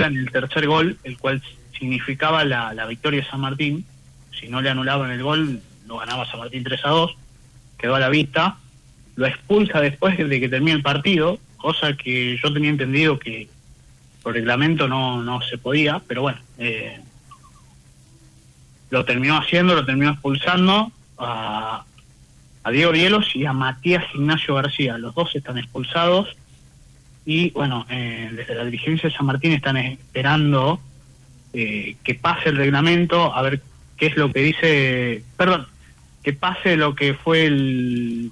en el tercer gol, el cual significaba la victoria de San Martín. Si no le anulaban el gol, lo ganaba San Martín 3-2, quedó a la vista. Lo expulsa después de que termine el partido, cosa que yo tenía entendido que por reglamento no se podía, pero bueno, lo terminó haciendo, lo terminó expulsando a Diego Rielos y a Matías Ignacio García. Los dos están expulsados y bueno, desde la dirigencia de San Martín están esperando que pase el reglamento, a ver qué es lo que dice, que pase lo que fue el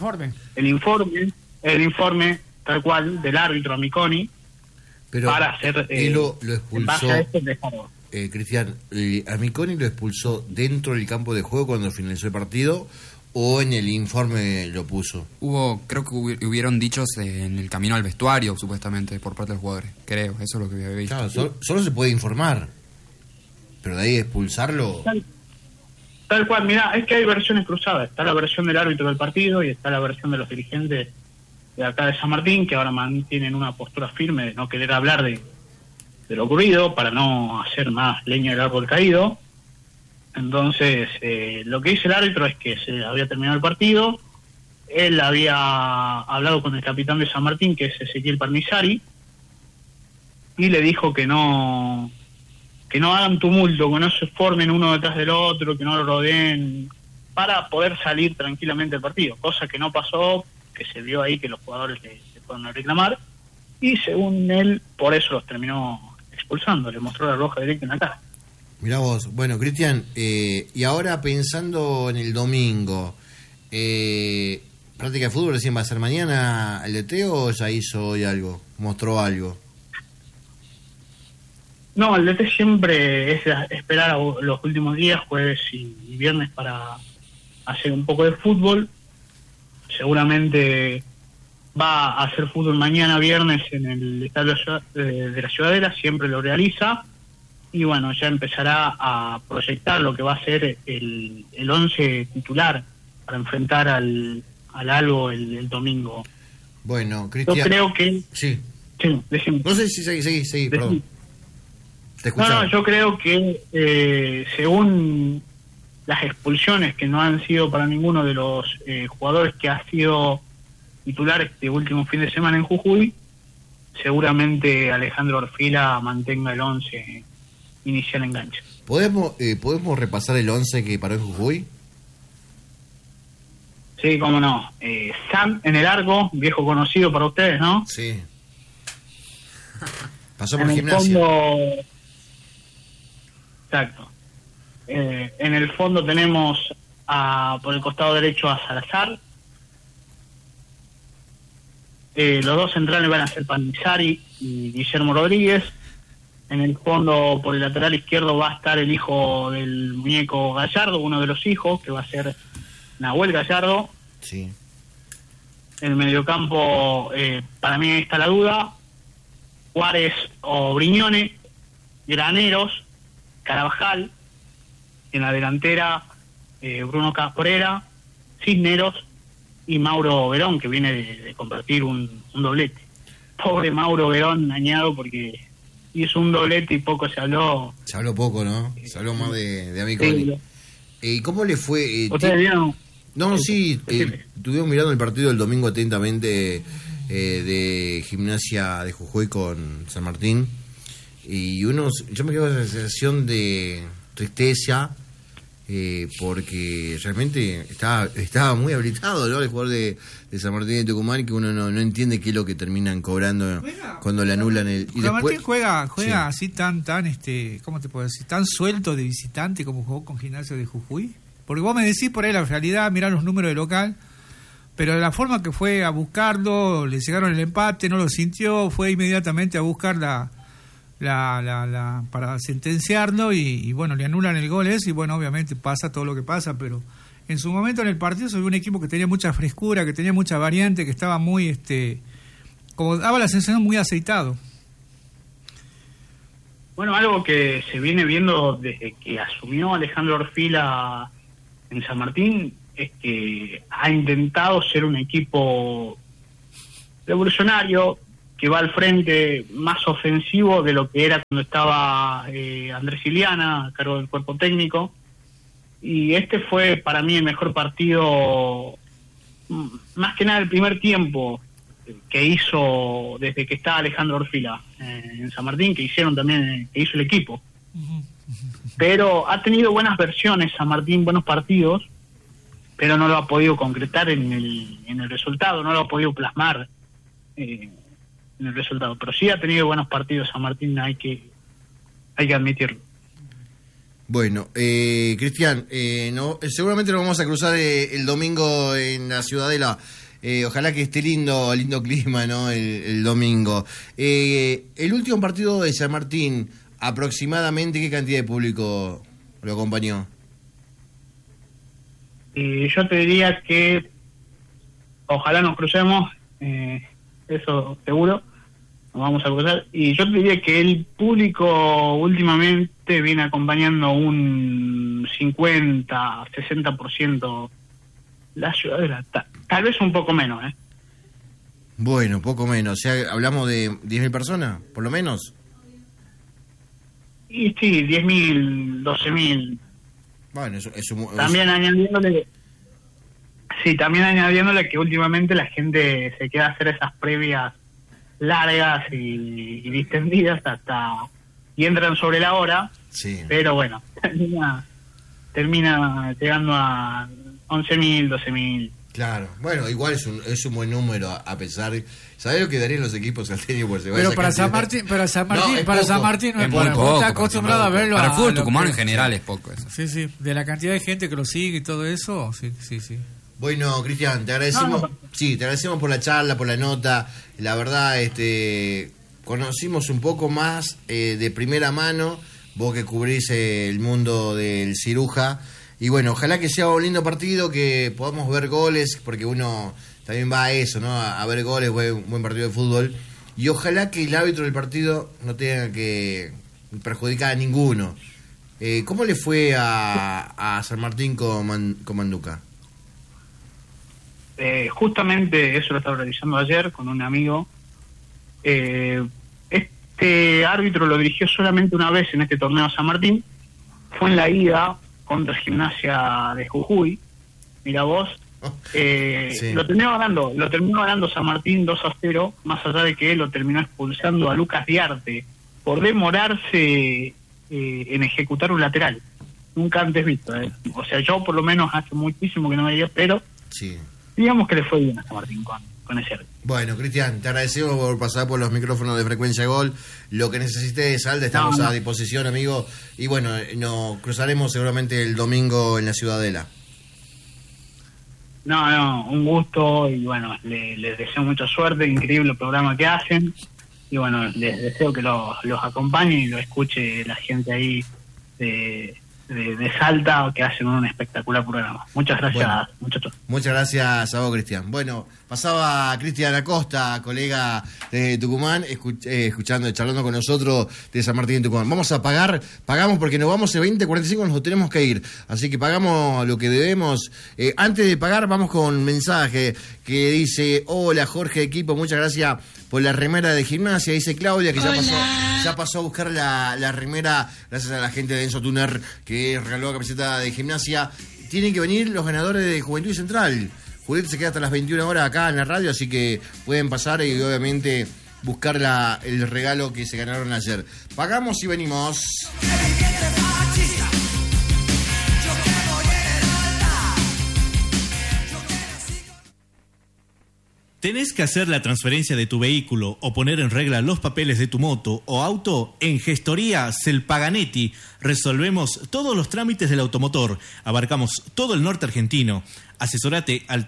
informe tal cual del árbitro Amiconi. Pero para hacer lo expulsó, Cristian, Amiconi lo expulsó dentro del campo de juego cuando finalizó el partido, o en el informe lo puso. Creo que hubieron dichos en el camino al vestuario, supuestamente, por parte de los jugadores. Creo, eso es lo que había visto. Claro, solo se puede informar, pero de ahí expulsarlo. Tal cual, mirá, es que hay versiones cruzadas. Está la versión del árbitro del partido y está la versión de los dirigentes de acá de San Martín, que ahora mantienen una postura firme de no querer hablar de lo ocurrido para no hacer más leña del árbol caído. Entonces, lo que dice el árbitro es que se había terminado el partido, él había hablado con el capitán de San Martín, que es Ezequiel Parnizari, y le dijo que no hagan tumulto, que no se formen uno detrás del otro, que no lo rodeen, para poder salir tranquilamente del partido, cosa que no pasó, que se vio ahí que los jugadores le fueron a reclamar, y según él, por eso los terminó expulsando, le mostró la roja directa en la cara. Mirá vos, bueno, Cristian, y ahora pensando en el domingo, ¿práctica de fútbol recién va a ser mañana el DT o ya hizo hoy algo, mostró algo? No, el DT siempre es esperar a los últimos días, jueves y viernes, para hacer un poco de fútbol. Seguramente va a hacer fútbol mañana viernes en el estadio de la Ciudadela, siempre lo realiza, y bueno, ya empezará a proyectar lo que va a ser el 11 titular para enfrentar al Albo el domingo. Bueno, Cristian, yo creo que... Sí, decime. No sé si seguí, perdón. Te escuchaba. No, yo creo que según las expulsiones, que no han sido para ninguno de los jugadores que ha sido titular este último fin de semana en Jujuy, seguramente Alejandro Orfila mantenga el 11 inicial en cancha. ¿Podemos repasar el 11 que paró en Jujuy? Sí, cómo no. Sam en el arco, viejo conocido para ustedes, ¿no? Sí. Pasó por en Gimnasia. Exacto. En el fondo tenemos por el costado derecho a Salazar. Los dos centrales van a ser Panizari y Guillermo Rodríguez. En el fondo, por el lateral izquierdo, va a estar el hijo del muñeco Gallardo, uno de los hijos, que va a ser Nahuel Gallardo. Sí. En el mediocampo, para mí está la duda: Juárez o Briñone, Graneros, Carabajal. En la delantera, Bruno Cabrera, Cisneros y Mauro Verón, que viene de convertir un doblete. Pobre Mauro Verón, dañado porque hizo un doblete y poco se habló. Se habló poco, ¿no? Se habló más de Amiconi. Sí. ¿Cómo le fue? ¿Ustedes vieron? No, sí, estuvimos mirando el partido del domingo atentamente de Gimnasia de Jujuy con San Martín, y yo me quedo con la sensación de tristeza, porque realmente estaba muy habilitado, ¿no? El jugador de San Martín de Tucumán, que uno no entiende qué es lo que terminan cobrando cuando le anulan el... Y San Martín juega sí. Así tan ¿cómo te puedo decir? Tan suelto de visitante como jugó con Gimnasia de Jujuy. Porque vos me decís por ahí la realidad, mirá los números de local, pero la forma que fue a buscarlo, le llegaron el empate, no lo sintió, fue inmediatamente a buscar para sentenciarlo y bueno, le anulan el gol ese, y bueno, obviamente pasa todo lo que pasa, pero en su momento en el partido se vio un equipo que tenía mucha frescura, que tenía mucha variante, que estaba muy, como daba la sensación, muy aceitado. Bueno, algo que se viene viendo desde que asumió Alejandro Orfila en San Martín es que ha intentado ser un equipo revolucionario, que va al frente más ofensivo de lo que era cuando estaba Andrés Iliana a cargo del cuerpo técnico, y este fue para mí el mejor partido, más que nada el primer tiempo que hizo desde que estaba Alejandro Orfila en San Martín, que hizo el equipo. Pero ha tenido buenas versiones San Martín, buenos partidos, pero no lo ha podido concretar en el resultado, no lo ha podido plasmar en el resultado. Pero sí ha tenido buenos partidos San Martín, hay que admitirlo. Bueno, Cristian, seguramente nos vamos a cruzar el domingo en la Ciudadela. Ojalá que esté lindo clima, ¿no? El domingo. El último partido de San Martín, aproximadamente, ¿qué cantidad de público lo acompañó? Yo te diría que ojalá nos crucemos, eso seguro, nos vamos a cruzar. Y yo te diría que el público últimamente viene acompañando un 50-60% la Ciudadela, tal vez un poco menos, Bueno, poco menos, o sea, hablamos de 10.000 personas, por lo menos. Y sí, 10.000, 12.000. Bueno, eso también añadiéndole que últimamente la gente se queda a hacer esas previas largas y distendidas y entran sobre la hora, sí. Pero bueno, termina llegando a 11.000, 12.000. Claro, bueno, igual es un buen número, a pesar de... ¿Sabés lo que darían los equipos salteños por Pero para San Martín no es muy poco, está acostumbrado a verlo. Para el fútbol tucumano en general es poco eso. Sí, de la cantidad de gente que lo sigue y todo eso, sí. Bueno, Cristian, te agradecemos. Sí, te agradecemos por la charla, por la nota. La verdad, conocimos un poco más de primera mano, vos que cubrís el mundo del ciruja. Y bueno, ojalá que sea un lindo partido, que podamos ver goles, porque uno también va a eso, ¿no? A ver goles, un buen partido de fútbol. Y ojalá que el árbitro del partido no tenga que perjudicar a ninguno. ¿Cómo le fue a San Martín con Manduca? Justamente eso lo estaba revisando ayer con un amigo. Este árbitro lo dirigió solamente una vez en este torneo San Martín. Fue en la ida contra Gimnasia de Jujuy. Mira vos. Sí. Lo terminó ganando San Martín 2-0, más allá de que lo terminó expulsando a Lucas Diarte por demorarse en ejecutar un lateral. Nunca antes visto. O sea, yo por lo menos hace muchísimo que no veía, pero sí, digamos que le fue bien a San Martín con ese árbitro. Bueno, Cristian, te agradecemos por pasar por los micrófonos de Frecuencia Gol. Lo que necesites, Salta, estamos a disposición, amigo. Y bueno, nos cruzaremos seguramente el domingo en la Ciudadela. No, un gusto, y bueno, les deseo mucha suerte, increíble el programa que hacen, y bueno, les deseo que los acompañe y lo escuche la gente ahí de Salta, que hacen un espectacular programa. Muchas gracias, muchachos. Muchas gracias a vos, Cristian. Bueno, pasaba Cristian Acosta, colega de Tucumán, charlando con nosotros de San Martín de Tucumán. Pagamos porque nos vamos a 20:45, nos tenemos que ir. Así que pagamos lo que debemos. Antes de pagar, vamos con un mensaje que dice: hola, Jorge, equipo, muchas gracias por la remera de Gimnasia. Dice Claudia que ya pasó a buscar la remera, gracias a la gente de Enzo Tuner que regaló la camiseta de Gimnasia. Tienen que venir los ganadores de Juventud Central. Julieta se queda hasta las 21 horas acá en la radio, así que pueden pasar y obviamente buscar el regalo que se ganaron ayer. Pagamos y venimos. ¿Tenés que hacer la transferencia de tu vehículo o poner en regla los papeles de tu moto o auto? En Gestoría Selpaganetti resolvemos todos los trámites del automotor. Abarcamos todo el norte argentino. Asesorate al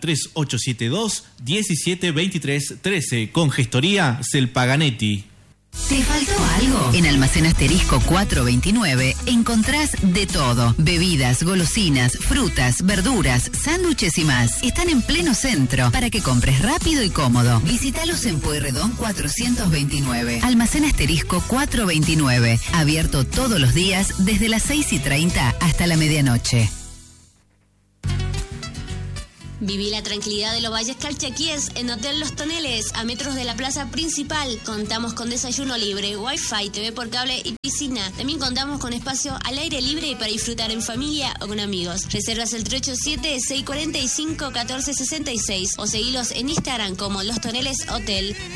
3872-172313 con Gestoría Selpaganetti. ¿Te faltó algo? En Almacén Asterisco 429 encontrás de todo. Bebidas, golosinas, frutas, verduras, sándwiches y más. Están en pleno centro para que compres rápido y cómodo. Visítalos en Pueyrredón 429. Almacén Asterisco 429. Abierto todos los días desde las 6:30 hasta la medianoche. Viví la tranquilidad de los valles calchaquíes en Hotel Los Toneles, a metros de la plaza principal. Contamos con desayuno libre, wifi, TV por cable y piscina. También contamos con espacio al aire libre para disfrutar en familia o con amigos. Reservas el 387-645-1466 o seguilos en Instagram como Los Toneles Hotel.